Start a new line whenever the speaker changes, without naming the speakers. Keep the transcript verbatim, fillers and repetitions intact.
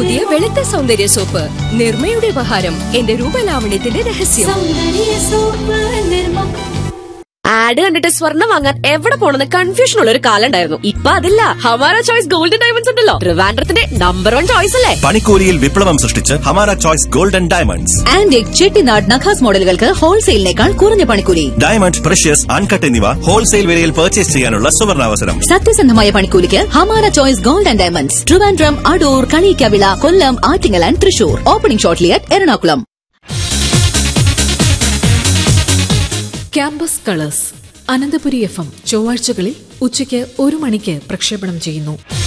പുതിയ വെളുത്ത സൗന്ദര്യ സോപ്പ് നിർമ്മയുടെ ഉപഹാരം. എന്റെ രൂപലാവണ്യത്തിന്റെ രഹസ്യം.
ആഡ് കണ്ടിട്ട് സ്വർണ്ണം വാങ്ങാൻ എവിടെ പോണെന്ന് കൺഫ്യൂഷൻ ഉള്ള ഒരു കാലം ഉണ്ടായിരുന്നു. ഇപ്പൊ അതില്ല. ഹമാര ചോയ്സ് ഗോൾഡൻ ഡയമണ്ട്സ് ഉണ്ടല്ലോ, ട്രിവാൻഡ്രത്തിന്റെ നമ്പർ വൺ ചോയ്സ് അല്ലേ.
പണിക്കൂലിയിൽ വിപ്ലവം സൃഷ്ടിച്ച് Hamara choice golden diamonds.
Antique Chettinad നഖാസ് മോഡലുകൾക്ക് ഹോൾസെയിലിനേക്കാൾ കുറഞ്ഞ പണിക്കൂലി.
ഡയമണ്ട്, പ്രഷ്യസ്, അൺകട്ട് എന്നിവ ഹോൾസെയിൽ വിലയിൽ പർച്ചേസ് ചെയ്യാനുള്ള സുവർണാവസരം.
സത്യസന്ധമായ പണിക്കൂലിക്ക് Hamara choice golden diamonds. Trivandrum, Adoor, Kaliyikkavila, Kollam, Attingal and Thrissur. Opening shortly at Ernakulam.
Campus colours Ananthapuri F M ചൊവ്വാഴ്ചകളിൽ ഉച്ചയ്ക്ക് ഒരു മണിക്ക് പ്രക്ഷേപണം ചെയ്യുന്നു.